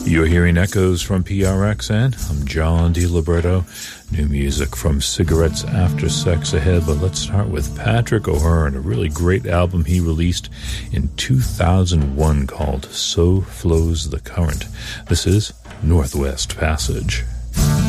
You're hearing echoes from PRXN. I'm John DiLiberto. New music from Cigarettes After Sex ahead, but let's start with Patrick O'Hearn, a really great album he released in 2001 called So Flows the Current. This is Northwest Passage.